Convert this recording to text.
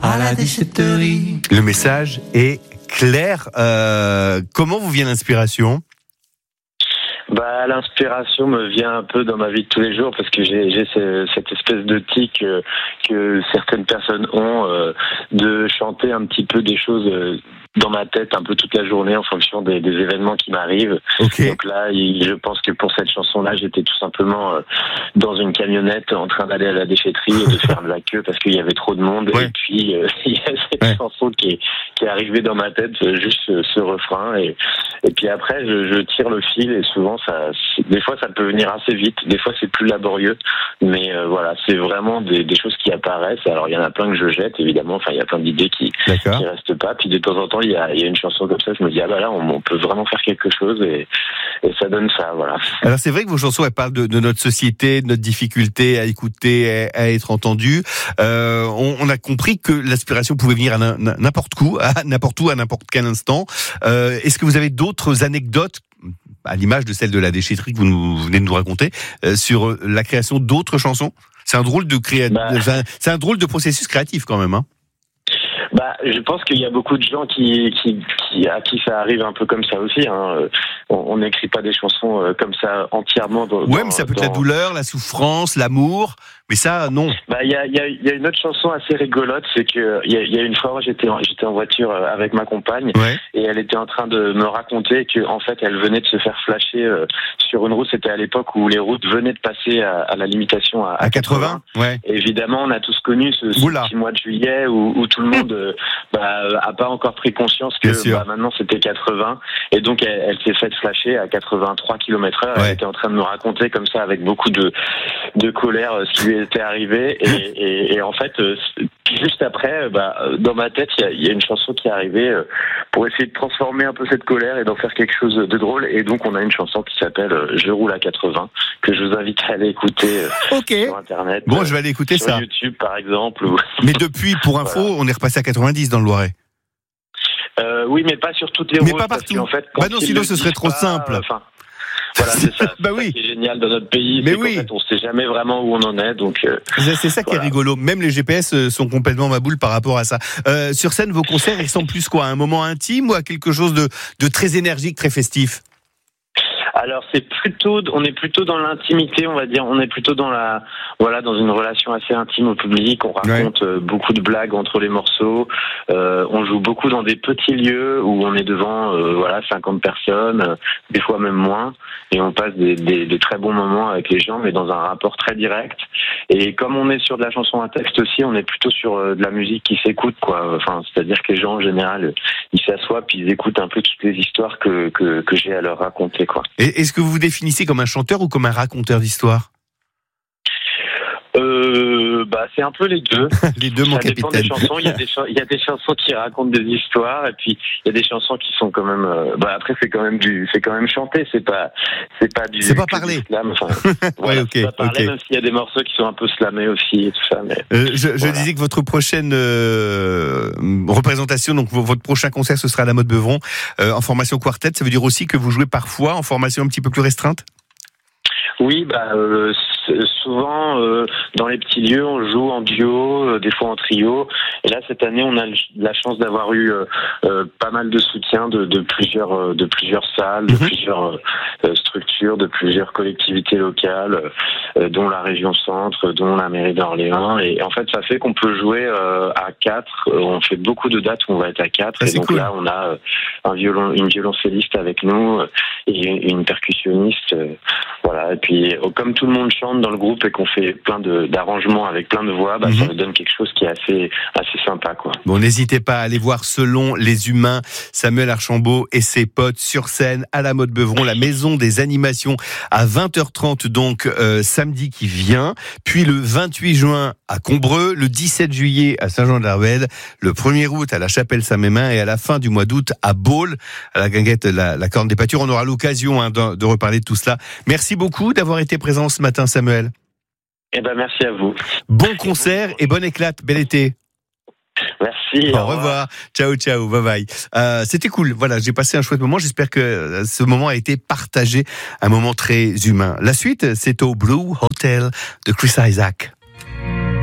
à la déchetterie. Le message est clair. Comment vous vient l'inspiration ? L'inspiration me vient un peu dans ma vie de tous les jours parce que j'ai cette espèce de tic que certaines personnes ont de chanter un petit peu des choses dans ma tête un peu toute la journée en fonction des événements qui m'arrivent. Okay. Donc là, je pense que pour cette chanson-là, j'étais tout simplement dans une camionnette en train d'aller à la déchetterie et de faire de la queue parce qu'il y avait trop de monde. Ouais. Et puis, il y a cette chanson qui est arrivée dans ma tête, juste ce refrain. Et puis après, je tire le fil et souvent, des fois, ça peut venir assez vite. Des fois, c'est plus laborieux. Mais voilà, c'est vraiment des choses qui apparaissent. Alors, il y en a plein que je jette, évidemment. Enfin, il y a plein d'idées qui restent pas. Puis de temps en temps, il y a une chanson comme ça, je me dis, là, on peut vraiment faire quelque chose et ça donne ça, voilà. Alors, c'est vrai que vos chansons, elles parlent de notre société, de notre difficulté à écouter, à être entendu. On a compris que l'inspiration pouvait venir à n'importe où, à n'importe quel instant. Est-ce que vous avez d'autres anecdotes, à l'image de celle de la déchetterie que vous venez de nous raconter, sur la création d'autres chansons? C'est un drôle c'est un drôle de processus créatif quand même, hein. Je pense qu'il y a beaucoup de gens à qui ça arrive un peu comme ça aussi, hein. On n'écrit pas des chansons comme ça entièrement. Mais ça peut être la douleur, la souffrance, l'amour. Mais ça, non. Il y a une autre chanson assez rigolote, c'est que il y a une fois, j'étais en voiture avec ma compagne, et elle était en train de me raconter que en fait, elle venait de se faire flasher sur une route. C'était à l'époque où les routes venaient de passer à la limitation à 80. Ouais. Et évidemment, on a tous connu ce petit mois de juillet où tout le monde a pas encore pris conscience que maintenant c'était 80. Et donc, elle s'est faite flasher à 83 km/h. Elle était en train de me raconter comme ça avec beaucoup de colère ce qui lui était arrivé et en fait juste après dans ma tête il y a une chanson qui est arrivée pour essayer de transformer un peu cette colère et d'en faire quelque chose de drôle, et donc on a une chanson qui s'appelle Je roule à 80 que je vous invite à aller écouter sur internet. Bon, je vais aller écouter sur ça. YouTube par exemple Mais depuis, pour info, on est repassé à 90 dans le Loiret. Oui, mais pas sur toutes les routes. Mais pas partout. En fait, non, sinon ce serait trop simple. Voilà, c'est ça. C'est ça qui est génial dans notre pays. Mais c'est qu'en fait, on sait jamais vraiment où on en est. Donc, c'est ça qui est rigolo. Même les GPS sont complètement maboules par rapport à ça. Sur scène, vos concerts, ils ressemblent plus à un moment intime ou à quelque chose de très énergique, très festif? Alors on est plutôt dans l'intimité, on va dire. On est plutôt dans dans une relation assez intime au public. On raconte beaucoup de blagues entre les morceaux. On joue beaucoup dans des petits lieux où on est devant 50 personnes, des fois même moins, et on passe des très bons moments avec les gens, mais dans un rapport très direct. Et comme on est sur de la chanson à texte aussi, on est plutôt sur de la musique qui s'écoute, quoi. Enfin, c'est-à-dire que les gens en général, ils s'assoient puis ils écoutent un peu toutes les histoires que j'ai à leur raconter, quoi. Est-ce que vous vous définissez comme un chanteur ou comme un raconteur d'histoire? C'est un peu les deux. Les deux, mon capitaine. Des chansons. Il y a des chansons qui racontent des histoires, et puis il y a des chansons qui sont quand même. Après, c'est quand même chanté. C'est pas parler. Slam. C'est pas parler, même s'il y a des morceaux qui sont un peu slamés aussi et tout ça. Mais je disais que votre prochaine représentation, donc votre prochain concert, ce sera à la Motte Beuvron en formation quartet. Ça veut dire aussi que vous jouez parfois en formation un petit peu plus restreinte? Oui, souvent dans les petits lieux, on joue en duo, des fois en trio. Et là, cette année, on a la chance d'avoir eu pas mal de soutien de plusieurs salles, de plusieurs structures, de plusieurs collectivités locales, dont la région Centre, dont la mairie d'Orléans. Et en fait, ça fait qu'on peut jouer à 4. On fait beaucoup de dates où on va être à 4. Et donc cool. Là, on a une violoncelliste avec nous et une percussionniste. Et puis, comme tout le monde chante dans le groupe et qu'on fait plein d'arrangements avec plein de voix, ça nous donne quelque chose qui est assez sympa, quoi. Bon, n'hésitez pas à aller voir Selon les Humains, Samuel Archambault et ses potes sur scène à la Motte Beuvron, la maison des animations à 20h30, donc samedi qui vient. Puis le 28 juin à Combreux, le 17 juillet à Saint-Jean-de-Larvède, le 1er août à la Chapelle-Saint-Mémin et à la fin du mois d'août à Baule, à la guinguette la Corne des Pâtures. On aura l'occasion de reparler de tout cela. Merci beaucoup d'avoir été présent ce matin, Samuel. Merci à vous. Bon concert et bonne éclate, bel été. Merci. Au revoir. Ciao, bye bye. C'était cool. Voilà, j'ai passé un chouette moment. J'espère que ce moment a été partagé, un moment très humain. La suite, c'est au Blue Hotel de Chris Isaak.